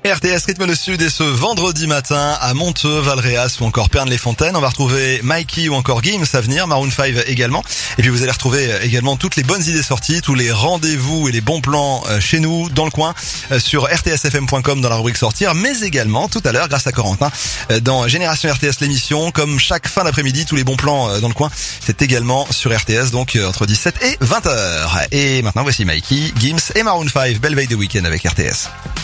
RTS rythme le sud et ce vendredi matin à Monteux, Valréas ou encore Pernes-les-Fontaines, on va retrouver Mikey ou encore Gims à venir, Maroon 5 également. Et puis vous allez retrouver également toutes les bonnes idées sorties, tous les rendez-vous et les bons plans chez nous, dans le coin, sur rtsfm.com dans la rubrique sortir, mais également tout à l'heure grâce à Corentin dans Génération RTS l'émission, comme chaque fin d'après-midi, tous les bons plans dans le coin, c'est également sur RTS, donc entre 17 et 20h. Et maintenant voici Mikey, Gims et Maroon 5, belle veille de week-end avec RTS.